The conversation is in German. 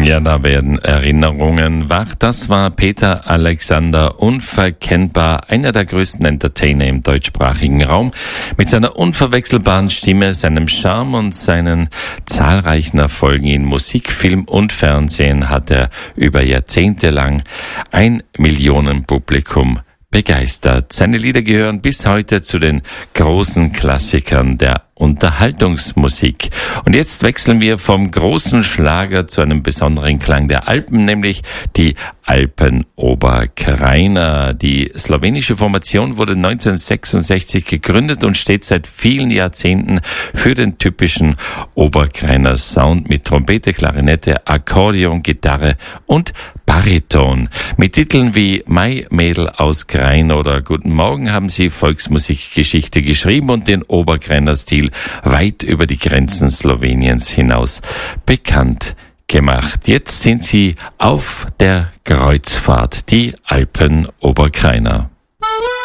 Ja, da werden Erinnerungen wach. Das war Peter Alexander, unverkennbar, einer der größten Entertainer im deutschsprachigen Raum. Mit seiner unverwechselbaren Stimme, seinem Charme und seinen zahlreichen Erfolgen in Musik, Film und Fernsehen hat er über Jahrzehnte lang 1 Millionen Publikum begeistert. Seine Lieder gehören bis heute zu den großen Klassikern der Unterhaltungsmusik. Und jetzt wechseln wir vom großen Schlager zu einem besonderen Klang der Alpen, nämlich die Alpenoberkrainer. Die slowenische Formation wurde 1966 gegründet und steht seit vielen Jahrzehnten für den typischen Oberkrainer Sound mit Trompete, Klarinette, Akkordeon, Gitarre und Bariton. Mit Titeln wie Mai Mädel aus Krain oder Guten Morgen haben sie Volksmusikgeschichte geschrieben und den Oberkrainer Stil weit über die Grenzen Sloweniens hinaus bekannt gemacht. Jetzt sind sie auf der Kreuzfahrt, die Alpenoberkrainer.